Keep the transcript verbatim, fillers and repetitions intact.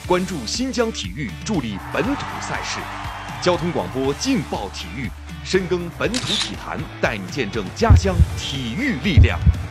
关注新疆体育，助力本土赛事。交通广播劲爆体育，深耕本土体坛，带你见证家乡体育力量。